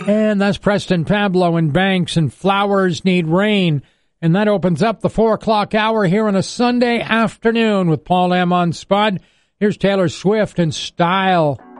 And that's Preston Pablo and Banks and Flowers Need Rain. And that opens up the 4 o'clock hour here on a Sunday afternoon with Paul M. on Spud. Here's Taylor Swift and Style.